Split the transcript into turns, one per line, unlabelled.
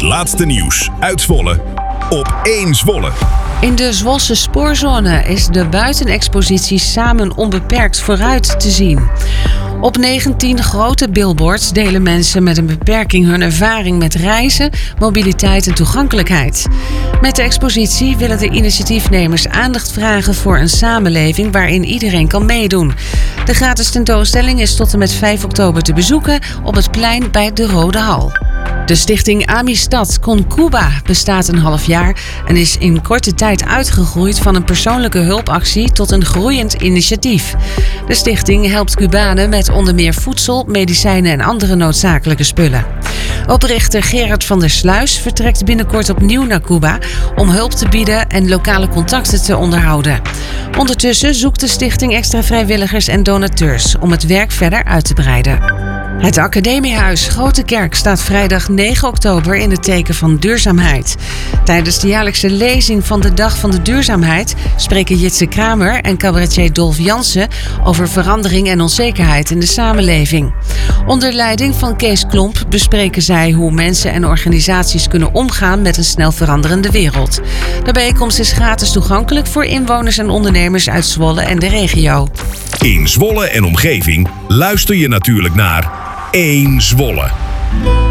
Het laatste nieuws uit Zwolle op 1 Zwolle.
In de Zwolse spoorzone is de buitenexpositie Samen Onbeperkt vooruit te zien. Op 19 grote billboards delen mensen met een beperking hun ervaring met reizen, mobiliteit en toegankelijkheid. Met de expositie willen de initiatiefnemers aandacht vragen voor een samenleving waarin iedereen kan meedoen. De gratis tentoonstelling is tot en met 5 oktober te bezoeken op het plein bij de Rode Hal. De stichting Amistad con Cuba bestaat een half jaar en is in korte tijd uitgegroeid van een persoonlijke hulpactie tot een groeiend initiatief. De stichting helpt Cubanen met onder meer voedsel, medicijnen en andere noodzakelijke spullen. Oprichter Gerard van der Sluis vertrekt binnenkort opnieuw naar Cuba om hulp te bieden en lokale contacten te onderhouden. Ondertussen zoekt de stichting extra vrijwilligers en donateurs om het werk verder uit te breiden. Het Academiehuis Grote Kerk staat vrijdag 9 oktober in het teken van duurzaamheid. Tijdens de jaarlijkse lezing van de Dag van de Duurzaamheid spreken Jitse Kramer en cabaretier Dolf Jansen over verandering en onzekerheid in de samenleving. Onder leiding van Kees Klomp bespreken zij hoe mensen en organisaties kunnen omgaan met een snel veranderende wereld. De bijeenkomst is gratis toegankelijk voor inwoners en ondernemers uit Zwolle en de regio.
In Zwolle en omgeving luister je natuurlijk naar 1 Zwolle.